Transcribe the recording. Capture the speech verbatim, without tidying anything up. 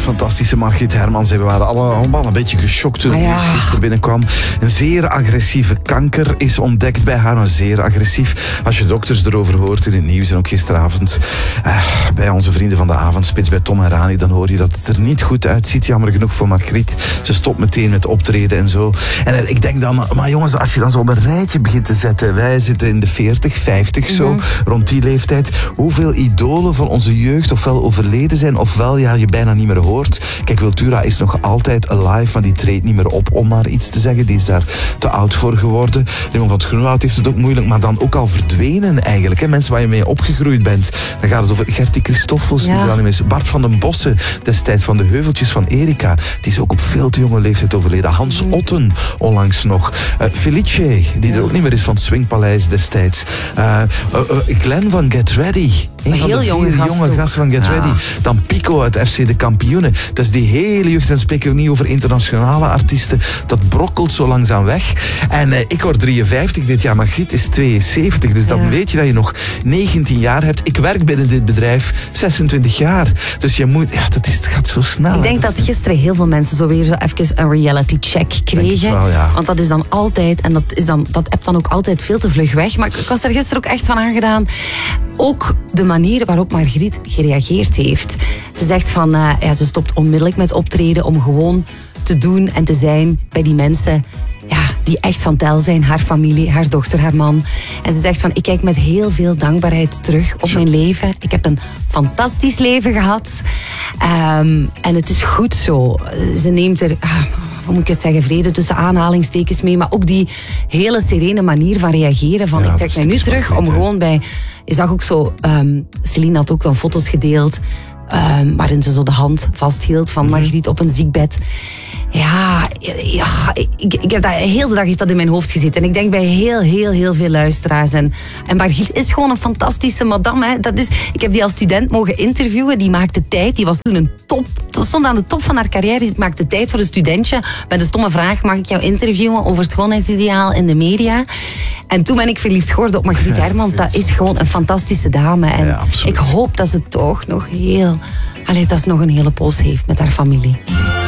fantastische Margriet Hermans. We waren alle, allemaal een beetje geschokt toen ah, ja. het nieuws gisteren binnenkwam. Een zeer agressieve kanker is ontdekt bij haar. Maar zeer agressief. Als je dokters erover hoort in het nieuws en ook gisteravond uh, bij onze vrienden van de avondspits, bij Tom en Rani, dan hoor je dat het er niet goed uitziet. Jammer genoeg voor Margriet. Ze stopt meteen met optreden en zo. En uh, ik denk dan, maar jongens, als je dan zo op een rijtje begint te zetten. Wij zitten in de veertig, vijftig zo, mm-hmm. rond die leeftijd. Hoeveel idolen van onze jeugd ofwel overleden zijn, ofwel ja, je bijna niet meer hoort. Kijk, Wiltura is nog altijd alive, maar die treedt niet meer op, om maar iets te zeggen. Die is daar te oud voor geworden. Raymond van het Groenwoud heeft het ook moeilijk, maar dan ook al verdwenen eigenlijk. Hè. Mensen waar je mee opgegroeid bent. Dan gaat het over Gertie Christoffels, ja. die er al niet is. Bart van den Bossen, destijds van de Heuveltjes van Erika. Die is ook op veel te jonge leeftijd overleden. Hans mm. Otten, onlangs nog. Uh, Felice, die ja. er ook niet meer is, van het Swingpaleis destijds. Uh, uh, uh, Glenn van Get Ready. Een van heel de jonge gast jonge gasten van Get ja. Ready. Dan Pico uit F C de Kampioenen. Dat is die hele jeugd. En spreken we niet over internationale artiesten. Dat brokkelt zo langzaam weg. En uh, ik word drieënvijftig dit jaar. Margriet is tweeënzeventig. Dus dan ja. weet je dat je nog negentien jaar hebt. Ik werk binnen dit bedrijf zesentwintig jaar. Dus je moet... Ja, dat is, het gaat zo snel. Ik denk dat, dat gisteren heel veel mensen zo weer zo even een reality check kregen. Wel, ja. Want dat is dan altijd... En dat, is dan, dat appt dan ook altijd veel te vlug weg. Maar ik was er gisteren ook echt van aangedaan. Ook de manier waarop Margriet gereageerd heeft. Ze zegt van... Uh, ja, ze stopt onmiddellijk met optreden om gewoon te doen en te zijn bij die mensen... Ja, die echt van tel zijn. Haar familie, haar dochter, haar man. En ze zegt van, ik kijk met heel veel dankbaarheid terug op mijn leven. Ik heb een fantastisch leven gehad. Um, en het is goed zo. Ze neemt er... Ah, hoe moet ik het zeggen, vrede tussen aanhalingstekens mee. Maar ook die hele serene manier van reageren. Van, ja, ik trek mij nu terug om gewoon bij... Je zag ook zo... Um, Celine had ook dan foto's gedeeld... Um, waarin ze zo de hand vasthield van Margriet op een ziekbed. Ja, ja ik, ik heb dat, heel de dag heeft dat in mijn hoofd gezeten. En ik denk bij heel, heel, heel veel luisteraars. En, en Margriet is gewoon een fantastische madame. Hè. Dat is, ik heb die als student mogen interviewen. Die maakte tijd. Die was toen een top. Stond aan de top van haar carrière. Die maakte tijd voor een studentje. Met een stomme vraag, mag ik jou interviewen over het schoonheidsideaal in de media? En toen ben ik verliefd geworden op Margriet Hermans. Dat is gewoon een fantastische dame. En ja, ik hoop dat ze toch nog heel... Allee, dat ze nog een hele poos heeft met haar familie.